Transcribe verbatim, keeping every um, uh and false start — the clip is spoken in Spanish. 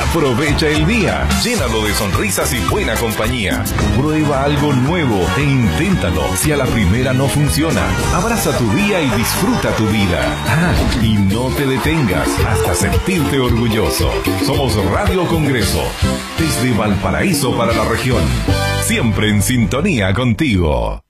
Aprovecha el día, llénalo de sonrisas y buena compañía. Prueba algo nuevo e inténtalo. Si a la primera no funciona, abraza tu día y disfruta tu vida. Ah, y no te detengas hasta sentirte orgulloso. Somos Radio Congreso, desde Valparaíso para la región. Siempre en sintonía contigo.